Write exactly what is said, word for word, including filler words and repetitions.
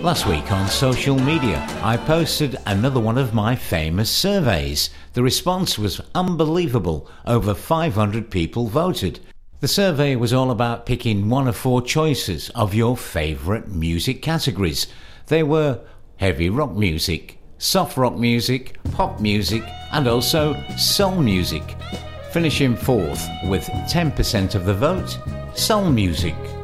Last week on social media, I posted another one of my famous surveys. The response was unbelievable. Over five hundred people voted. The survey was all about picking one of four choices of your favourite music categories. They were heavy rock music, soft rock music, pop music, and also soul music. Finishing fourth with ten percent of the vote, soul music.